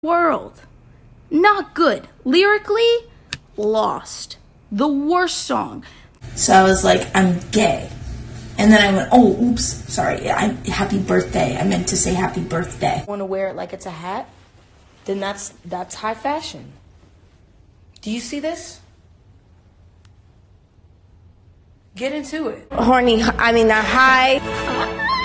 World. Not good. Lyrically, lost. The worst song. So I was like, I'm gay. And then I went, oh, oops, sorry, happy birthday. I meant to say happy birthday. Want to wear it like it's a hat? Then that's high fashion. Do you see this? Get into it. Horny, I mean, not high.